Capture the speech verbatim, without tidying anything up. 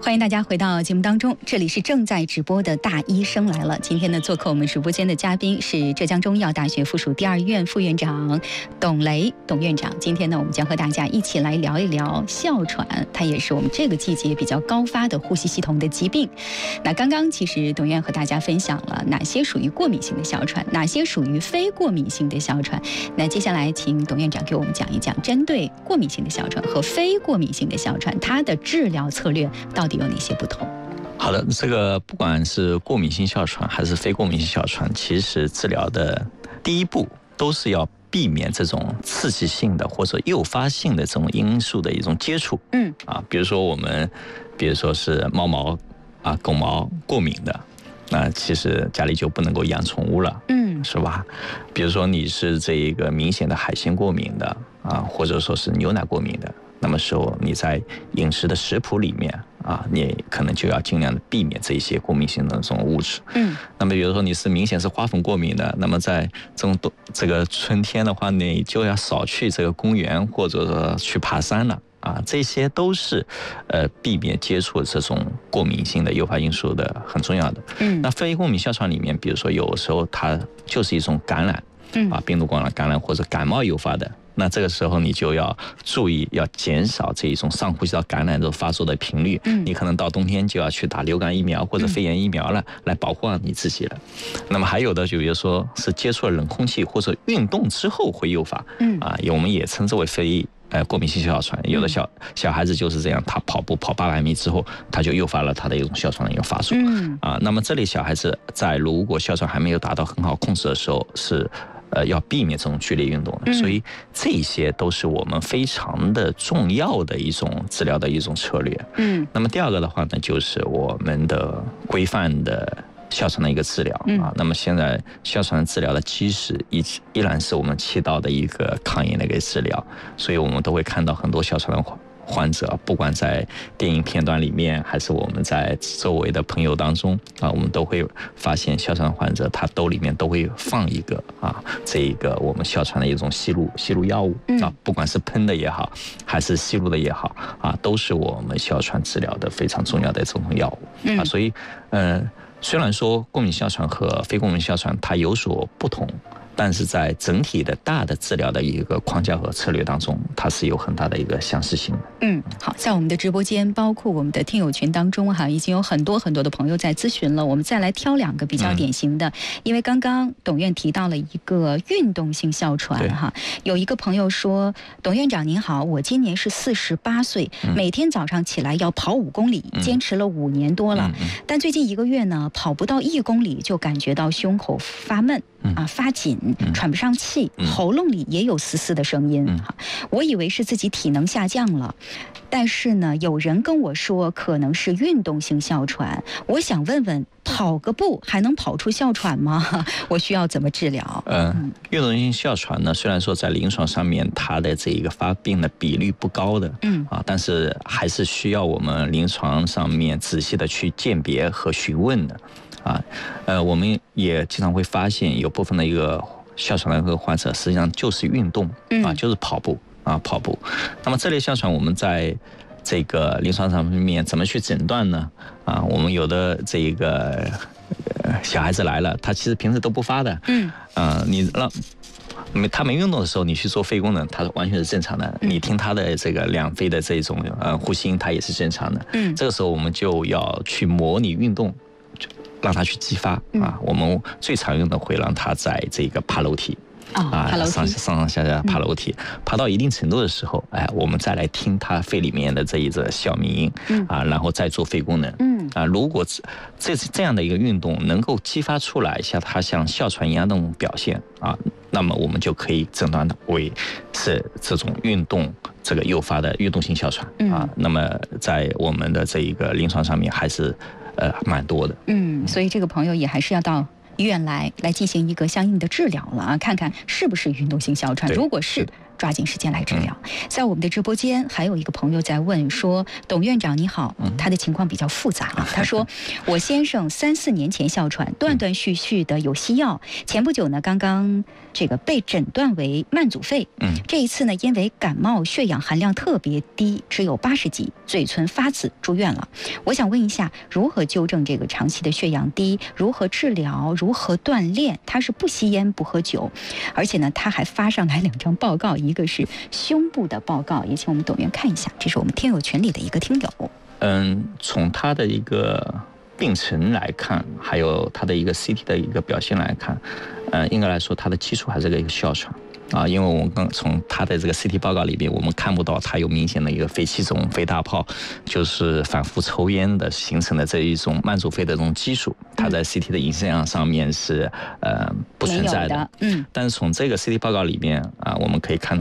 欢迎大家回到节目当中，这里是正在直播的大医生来了。今天呢，做客我们直播间的嘉宾是浙江中医药大学附属第二医院副院长董雷董院长。今天呢，我们将和大家一起来聊一聊哮喘，它也是我们这个季节比较高发的呼吸系统的疾病。那刚刚其实董院和大家分享了哪些属于过敏性的哮喘，哪些属于非过敏性的哮喘。那接下来请董院长给我们讲一讲，针对过敏性的哮喘和非过敏性的哮喘，它的治疗策略到底有哪些不同？ 好的，这个不管是过敏性哮喘还是非过敏性哮喘，其实治疗的第一步都是要避免这种刺激性的或者诱发性的这种因素的一种接触。嗯啊，比如说我们，比如说是猫毛啊、狗毛过敏的，那其实家里就不能够养宠物了。嗯，是吧？比如说你是这一个明显的海鲜过敏的啊，或者说是牛奶过敏的。那么时候你在饮食的食谱里面啊，你可能就要尽量的避免这些过敏性的这种物质。嗯。那么比如说你是明显是花粉过敏的，那么在这种这个春天的话，你就要少去这个公园或者说去爬山了啊，这些都是呃避免接触这种过敏性的诱发因素的很重要的。嗯。那非过敏哮喘里面，比如说有时候它就是一种感染，嗯啊，病毒感染感染或者感冒诱发的。那这个时候你就要注意，要减少这一种上呼吸道感染的发作的频率。嗯，你可能到冬天就要去打流感疫苗或者肺炎疫苗了，嗯、来保护你自己了。那么还有的就比如说是接触了冷空气或者运动之后会诱发。嗯啊，我们也称之为非呃过敏性哮喘。有的小小孩子就是这样，他跑步跑八百米之后，他就诱发了他的一种哮喘的一个发作。嗯啊，那么这类小孩子在如果哮喘还没有达到很好控制的时候是。呃，要避免这种剧烈运动的，所以这些都是我们非常的重要的一种治疗的一种策略。嗯，那么第二个的话呢，就是我们的规范的哮喘的一个治疗啊。那么现在哮喘治疗的基石依依然是我们气道的一个抗炎的一个治疗，所以我们都会看到很多哮喘的患者，不管在电影片段里面，还是我们在周围的朋友当中啊，我们都会发现哮喘患者他兜里面都会放一个啊，这一个我们哮喘的一种吸入吸入药物啊，不管是喷的也好，还是吸入的也好啊，都是我们哮喘治疗的非常重要的这种药物啊。所以，呃，虽然说过敏哮喘和非过敏哮喘它有所不同。但是在整体的大的治疗的一个框架和策略当中，它是有很大的一个相似性的。 嗯，好，在我们的直播间，包括我们的听友群当中哈，已经有很多很多的朋友在咨询了。我们再来挑两个比较典型的，嗯、因为刚刚董院提到了一个运动性哮喘哈，有一个朋友说，董院长您好，我今年是四十八岁，每天早上起来要跑五公里，坚持了五年多了，嗯、但最近一个月呢，跑不到一公里就感觉到胸口发闷。啊，发紧，喘不上气，喉咙里也有嘶嘶的声音哈。我以为是自己体能下降了，但是呢，有人跟我说可能是运动性哮喘。我想问问，跑个步还能跑出哮喘吗？我需要怎么治疗？ 嗯、呃，运动性哮喘呢，虽然说在临床上面它的这一个发病的比率不高的，嗯啊，但是还是需要我们临床上面仔细的去鉴别和询问的。啊，呃，我们也经常会发现有部分的一个哮喘的一个患者，实际上就是运动啊，就是跑步啊，跑步。那么这类哮喘，我们在这个临床上面怎么去诊断呢？啊，我们有的这一个呃小孩子来了，他其实平时都不发的，嗯，啊，你让。没，他没运动的时候，你去做肺功能，他完全是正常的。嗯、你听他的这个两肺的这种呃呼吸音，它也是正常的。嗯，这个时候我们就要去模拟运动。让他去激发啊！我们最常用的会让他在这个爬楼梯啊，上上上下下爬楼梯，爬到一定程度的时候，哎，我们再来听他肺里面的这一个小鸣音啊，然后再做肺功能。嗯啊，如果这这样的一个运动能够激发出来像他像哮喘一样的那种表现啊，那么我们就可以诊断为是这种运动这个诱发的运动性哮喘啊。那么在我们的这一个临床上面还是。呃，蛮多的， 嗯，所以这个朋友也还是要到医院来来进行一个相应的治疗了啊，看看是不是运动性哮喘。如果是， 抓紧时间来治疗。嗯、在我们的直播间，还有一个朋友在问说：“董院长你好，他的情况比较复杂啊。他说，我先生三四年前哮喘，断断续续的有西药，前不久呢，刚刚这个被诊断为慢阻肺。嗯，这一次呢，因为感冒血氧含量特别低，只有八十几，嘴唇发紫，住院了。我想问一下，如何纠正这个长期的血氧低？如何治疗？如何锻炼？他是不吸烟不喝酒，而且呢，他还发上来两张报告，一个是胸部的报告，也请我们董院看一下，这是我们听友群里的一个听友。 嗯，从他的一个病程来看，还有他的一个 C T 的一个表现来看，呃，应该来说他的基础还是个一个哮喘。啊，因为我们刚从他的这个 C T 报告里边，我们看不到他有明显的一个肺气肿、肺大泡，就是反复抽烟的形成的这一种慢阻肺的这种基础，他在 C T 的影像上面是呃不存在的。 嗯， 但是从这个 C T 报告里面啊，我们可以看到。